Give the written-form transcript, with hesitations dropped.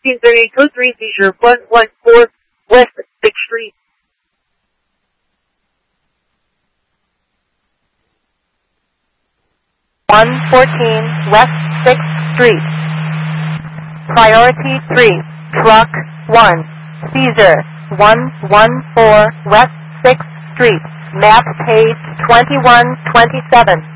1638 code 3 seizure 114 West 6th Street. 114 West 6th Street. Priority 3, Truck 1, Seizure 114 West 6th Street, map page 2127.